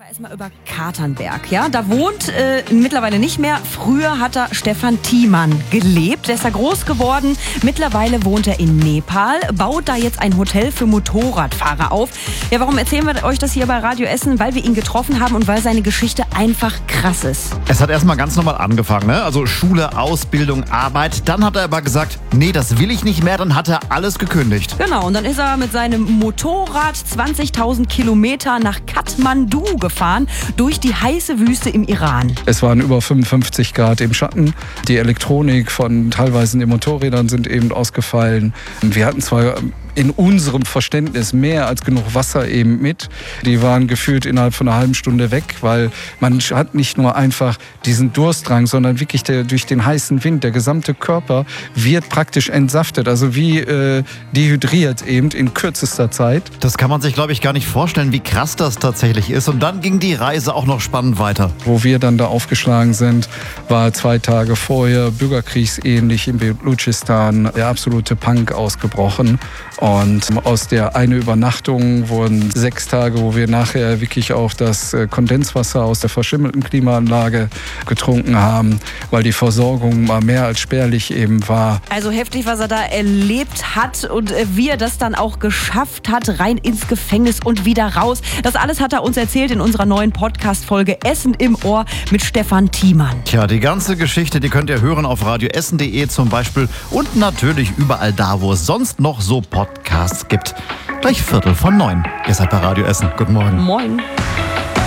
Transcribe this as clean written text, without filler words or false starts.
Erstmal über Katernberg, ja, da wohnt mittlerweile nicht mehr. Früher hat da Stefan Thiemann gelebt, der ist da groß geworden. Mittlerweile wohnt er in Nepal, baut da jetzt ein Hotel für Motorradfahrer auf. Ja, warum erzählen wir euch das hier bei Radio Essen? Weil wir ihn getroffen haben und weil seine Geschichte einfach krass ist. Es hat erstmal ganz normal angefangen, ne? Also Schule, Ausbildung, Arbeit. Dann hat er aber gesagt, nee, das will ich nicht mehr. Dann hat er alles gekündigt. Genau, und dann ist er mit seinem Motorrad 20.000 Kilometer nach Kathmandu gefahren, durch die heiße Wüste im Iran. Es waren über 55 Grad im Schatten. Die Elektronik von teilweise den Motorrädern sind eben ausgefallen. Wir hatten zwar in unserem Verständnis mehr als genug Wasser eben mit. Die waren gefühlt innerhalb von einer halben Stunde weg, weil man hat nicht nur einfach diesen Durstdrang, sondern wirklich durch den heißen Wind, der gesamte Körper wird praktisch entsaftet, also wie dehydriert eben in kürzester Zeit. Das kann man sich, glaube ich, gar nicht vorstellen, wie krass das tatsächlich ist. Und dann ging die Reise auch noch spannend weiter. Wo wir dann da aufgeschlagen sind, war 2 Tage vorher bürgerkriegsähnlich in Belutschistan der absolute Punk ausgebrochen. Und aus der eine Übernachtung wurden 6 Tage, wo wir nachher wirklich auch das Kondenswasser aus der verschimmelten Klimaanlage getrunken haben, weil die Versorgung mal mehr als spärlich eben war. Also heftig, was er da erlebt hat und wie er das dann auch geschafft hat, rein ins Gefängnis und wieder raus. Das alles hat er uns erzählt in unserer neuen Podcast-Folge Essen im Ohr mit Stefan Thiemann. Tja, die ganze Geschichte, die könnt ihr hören auf radioessen.de zum Beispiel und natürlich überall da, wo es sonst noch so Podcasts gibt. Gleich 8:45. Ihr seid bei Radio Essen. Guten Morgen. Moin.